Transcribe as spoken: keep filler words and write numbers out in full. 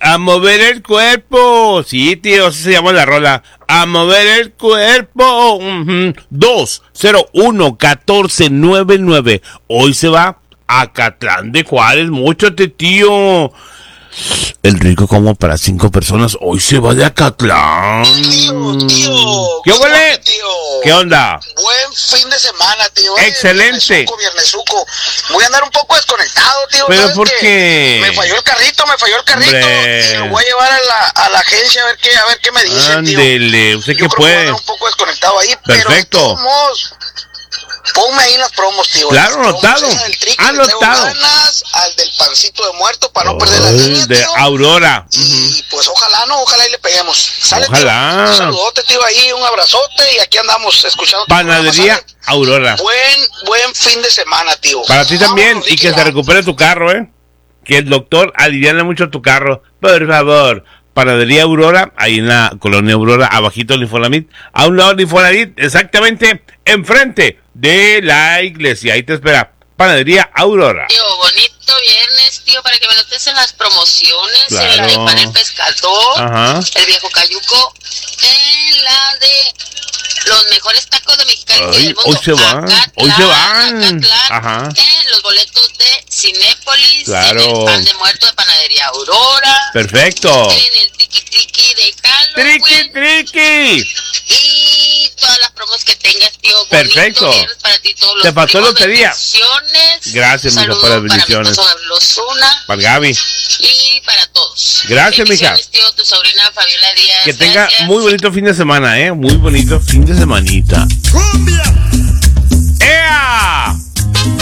A mover el cuerpo. Sí, tío, así se llama la rola. A mover el cuerpo. Uh-huh. dos cero uno uno cuatro nueve nueve. Hoy se va a Acatlán de Juárez. Móchate, tío. El rico como para cinco personas. Hoy se va de Acatlán. Tío, tío. ¿Qué huele? Tío. ¿Qué onda? Buen fin de semana, tío. Excelente. Viernesuco, viernesuco. Voy a andar un poco desconectado, tío. ¿Pero ¿Sabes por qué? qué? Me falló el carrito, me falló el carrito. Hombre. Y lo voy a llevar a la, a la agencia a ver qué, a ver qué me dicen, Ándele, tío. usted Yo que creo puede. Que voy a andar un poco desconectado ahí. Perfecto. Pero de todos modos, ponme ahí las promos, tío. Claro, Las anotado. promos, esa del triqui, le Anotado. traigo ganas, al del pancito de muerto para no perder la Ay, línea, de tío. Aurora. Y pues ojalá, no, ojalá y le peguemos. Sale, Ojalá. tío. Un saludote, tío, ahí, un abrazote y aquí andamos escuchando. tu Panadería programa, Aurora. Buen, buen fin de semana, tío. Para ti también. Vámonos, Y Ricky, que se va. recupere tu carro, ¿eh? Que el doctor aliviane mucho tu carro. Por favor. Panadería Aurora, ahí en la colonia Aurora, abajito del Infonavit, a un lado del Infonavit, exactamente enfrente de la iglesia. Ahí te espera Panadería Aurora. Tío, bonito viernes, tío, para que me notes en las promociones, Claro. en la de Pan el Pescador, Ajá. el Viejo Cayuco, en la de los mejores tacos de Mexicali y Ay, del mundo. hoy se van, Acatlán, hoy se van. Acatlán, Ajá. en los boletos de Cinépolis, Claro. en el Pan de Muerto de Panadería Aurora, Perfecto. en el Tiki Tiki de Triqui, Halloween, triqui. y todas las promos que tengas, tío. Bonito Perfecto. viernes para ti, todos los Te faltó primos, lotería. bendiciones. Gracias, mija, Saludos por las bendiciones. Para mi esposo Lozuna Para Gaby. y para todos. Gracias, mija. Bendiciones, tío, tu sobrina Fabiola Díaz. Que tenga Gracias. muy bonito fin de semana, ¿eh? Muy bonito fin de semanita. ¡Cumbia!